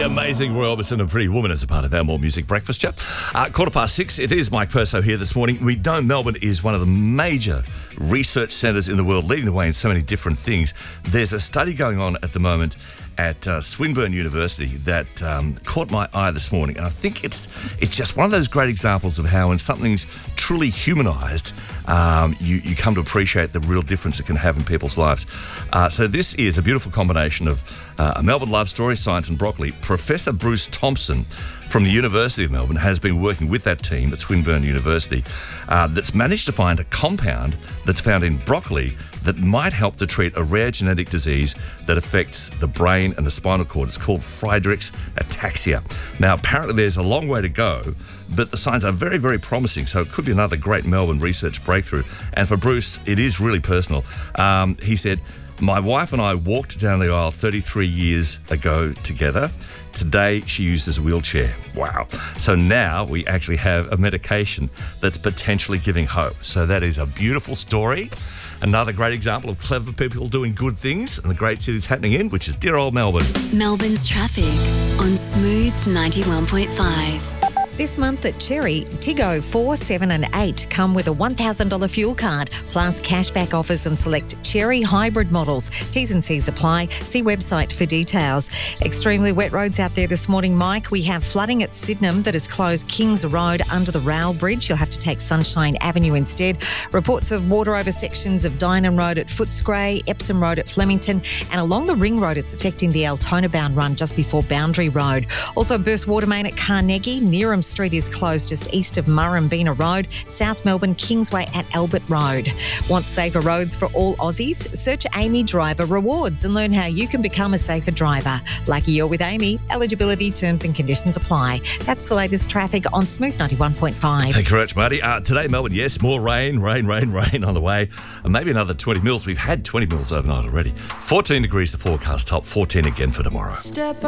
amazing Roy Orbison and Pretty Woman as a part of our More Music Breakfast Chat. 6:15, it is Mike Perso here this morning. We know Melbourne is one of the major research centres in the world, leading the way in so many different things. There's a study going on at the moment at Swinburne University that caught my eye this morning, and I think it's just one of those great examples of how when something's truly humanised, you come to appreciate the real difference it can have in people's lives. So this is a beautiful combination of a Melbourne love story, science and broccoli. Professor Bruce Thompson from the University of Melbourne has been working with that team at Swinburne University that's managed to find a compound that's found in broccoli that might help to treat a rare genetic disease that affects the brain and the spinal cord. It's called Friedreich's ataxia. Now, apparently there's a long way to go, but the signs are very, very promising, so it could be another great Melbourne research breakthrough. And for Bruce, it is really personal. He said, "My wife and I walked down the aisle 33 years ago together. Today, she uses a wheelchair." Wow. So now we actually have a medication that's potentially giving hope. So that is a beautiful story. Another great example of clever people doing good things and the great city it's happening in, which is dear old Melbourne. Melbourne's traffic on Smooth 91.5. This month at Cherry, Tiggo 4, 7 and 8 come with a $1,000 fuel card, plus cashback offers and select Cherry hybrid models. T's and C's apply. See website for details. Extremely wet roads out there this morning, Mike. We have flooding at Sydenham that has closed Kings Road under the Rail Bridge. You'll have to take Sunshine Avenue instead. Reports of water over sections of Dynon Road at Footscray, Epsom Road at Flemington, and along the Ring Road, it's affecting the Altona bound run just before Boundary Road. Also, burst water main at Carnegie. Neerim Street is closed just east of Murrumbina Road. South Melbourne, Kingsway at Albert Road. Want safer roads for all Aussies? Search Amy Driver Rewards and learn how you can become a safer driver. Lucky you're with Amy. Eligibility, terms and conditions apply. That's the latest traffic on Smooth 91.5. Thank you very much, Marty. Today, Melbourne, yes, more rain on the way. And maybe another 20 mils. We've had 20 mils overnight already. 14 degrees the forecast, top 14 again for tomorrow.